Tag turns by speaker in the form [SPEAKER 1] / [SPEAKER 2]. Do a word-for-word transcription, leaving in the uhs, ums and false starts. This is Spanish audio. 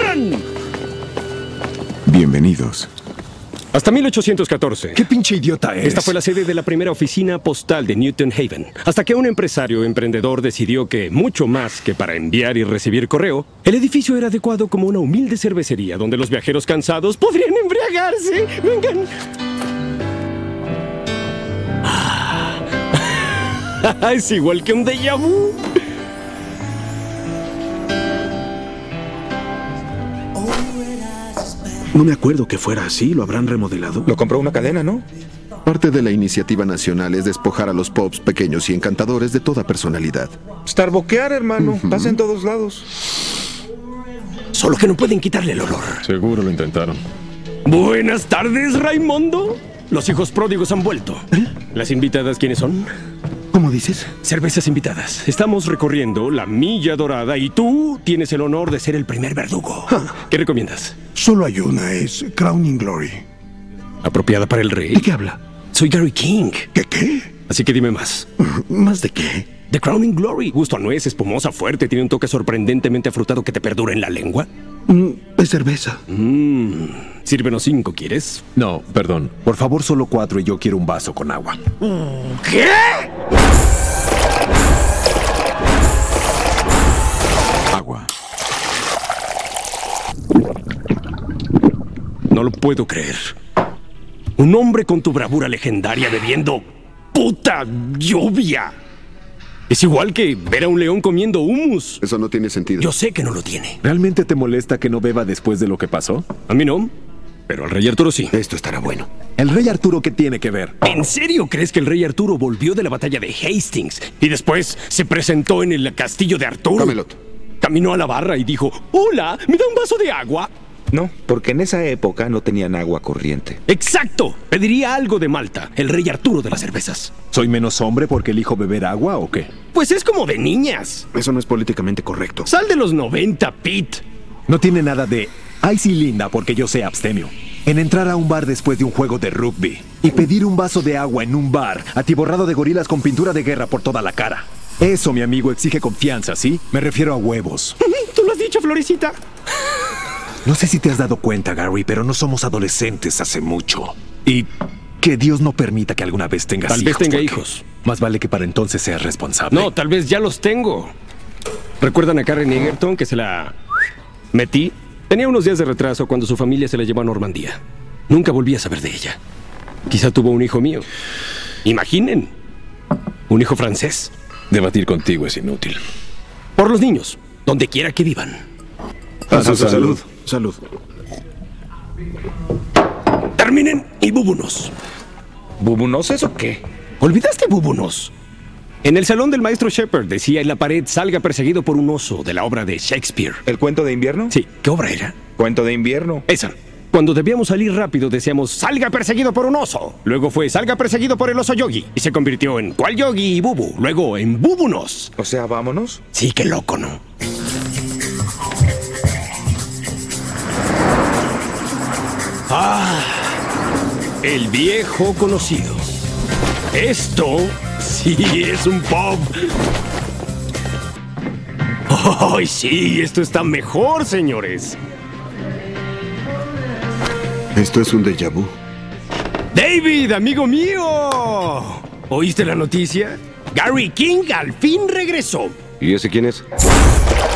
[SPEAKER 1] ¡Corran!
[SPEAKER 2] Bienvenidos.
[SPEAKER 1] Hasta mil ochocientos catorce.
[SPEAKER 3] ¿Qué pinche idiota eres?
[SPEAKER 1] Esta fue la sede de la primera oficina postal de Newton Haven. Hasta que un empresario emprendedor decidió que, mucho más que para enviar y recibir correo, el edificio era adecuado como una humilde cervecería donde los viajeros cansados podrían embriagarse. ¡Vengan! Ah. Es igual que un déjà vu.
[SPEAKER 3] No me acuerdo que fuera así. ¿Lo habrán remodelado?
[SPEAKER 4] Lo compró una cadena, ¿no?
[SPEAKER 5] Parte de la iniciativa nacional es despojar a los pubs pequeños y encantadores de toda personalidad.
[SPEAKER 4] Starbuckear, hermano.
[SPEAKER 5] Uh-huh.
[SPEAKER 4] Pasa en todos lados.
[SPEAKER 1] Solo que no pueden quitarle el olor.
[SPEAKER 2] Seguro lo intentaron.
[SPEAKER 1] Buenas tardes, Raimundo. Los hijos pródigos han vuelto.
[SPEAKER 3] ¿Eh?
[SPEAKER 1] ¿Las invitadas quiénes son?
[SPEAKER 3] ¿Cómo dices?
[SPEAKER 1] Cervezas invitadas. Estamos recorriendo la Milla Dorada y tú tienes el honor de ser el primer verdugo.
[SPEAKER 3] Ah.
[SPEAKER 1] ¿Qué recomiendas?
[SPEAKER 6] Solo hay una, es Crowning Glory.
[SPEAKER 1] ¿Apropiada para el rey?
[SPEAKER 3] ¿De qué habla?
[SPEAKER 1] Soy Gary King.
[SPEAKER 6] ¿Qué qué?
[SPEAKER 1] Así que dime más.
[SPEAKER 3] ¿Más de qué?
[SPEAKER 1] The Crowning Glory. Gusto a nuez, espumosa, fuerte. Tiene un toque sorprendentemente afrutado que te perdura en la lengua.
[SPEAKER 3] Mm, es cerveza.
[SPEAKER 1] Mmm. Sírvenos cinco, ¿quieres?
[SPEAKER 7] No, perdón. Por favor, solo cuatro y yo quiero un vaso con agua.
[SPEAKER 1] ¿Qué?
[SPEAKER 2] Agua.
[SPEAKER 1] No lo puedo creer. Un hombre con tu bravura legendaria bebiendo puta lluvia. Es igual que ver a un león comiendo hummus.
[SPEAKER 5] Eso no tiene sentido.
[SPEAKER 1] Yo sé que no lo tiene.
[SPEAKER 7] ¿Realmente te molesta que no beba después de lo que pasó?
[SPEAKER 1] A mí no, pero al rey Arturo sí.
[SPEAKER 3] Esto estará bueno.
[SPEAKER 7] ¿El rey Arturo qué tiene que ver?
[SPEAKER 1] ¿En serio crees que el rey Arturo volvió de la batalla de Hastings y después se presentó en el castillo de Arturo?
[SPEAKER 5] Camelot.
[SPEAKER 1] Caminó a la barra y dijo, hola, ¿me da un vaso de agua?
[SPEAKER 4] No, porque en esa época no tenían agua corriente.
[SPEAKER 1] ¡Exacto! Pediría algo de Malta, el rey Arturo de las cervezas.
[SPEAKER 7] ¿Soy menos hombre porque elijo beber agua o qué?
[SPEAKER 1] Pues es como de niñas.
[SPEAKER 3] Eso no es políticamente correcto.
[SPEAKER 1] Sal de los noventa, Pete.
[SPEAKER 7] No tiene nada de... Ay, sí, linda, porque yo sé abstemio. En entrar a un bar después de un juego de rugby y pedir un vaso de agua en un bar atiborrado de gorilas con pintura de guerra por toda la cara. Eso, mi amigo, exige confianza, ¿sí? Me refiero a huevos.
[SPEAKER 1] Tú lo has dicho, Florecita.
[SPEAKER 7] No sé si te has dado cuenta, Gary, pero no somos adolescentes hace mucho. Y que Dios no permita que alguna vez tengas
[SPEAKER 1] Tal
[SPEAKER 7] hijos.
[SPEAKER 1] vez tenga
[SPEAKER 7] porque
[SPEAKER 1] hijos.
[SPEAKER 7] Más vale que para entonces seas responsable.
[SPEAKER 1] No, tal vez ya los tengo. ¿Recuerdan a Karen Egerton que se la metí? Tenía unos días de retraso cuando su familia se la llevó a Normandía. Nunca volví a saber de ella. Quizá tuvo un hijo mío. Imaginen. Un hijo francés.
[SPEAKER 2] Debatir contigo es inútil.
[SPEAKER 1] Por los niños, donde quiera que vivan.
[SPEAKER 3] A su salud. Salud.
[SPEAKER 1] Terminen y búbunos.
[SPEAKER 4] ¿Bubunoces o qué?
[SPEAKER 1] ¿Olvidaste búbunos? En el salón del maestro Shepard decía en la pared, salga perseguido por un oso, de la obra de Shakespeare.
[SPEAKER 4] ¿El cuento de invierno?
[SPEAKER 1] Sí, ¿qué obra era?
[SPEAKER 4] Cuento de invierno.
[SPEAKER 1] Esa. Cuando debíamos salir rápido decíamos, salga perseguido por un oso. Luego fue, salga perseguido por el oso yogi. Y se convirtió en, ¿cuál yogi y bubu? Luego en búbunos.
[SPEAKER 4] O sea, vámonos.
[SPEAKER 1] Sí, qué loco, ¿no? Ah, el viejo conocido. Esto sí es un pub. ¡Ay, sí! Esto está mejor, señores.
[SPEAKER 5] Esto es un déjà vu.
[SPEAKER 1] David, amigo mío. ¿Oíste la noticia? Gary King al fin regresó.
[SPEAKER 8] ¿Y ese quién es?